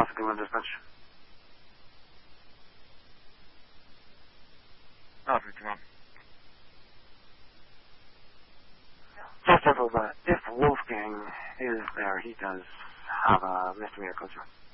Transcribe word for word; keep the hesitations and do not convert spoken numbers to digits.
Alpha Demon Dispatch. Alpha Demon. Just if, uh, if Wolfgang is there, he does have a misdemeanor culture.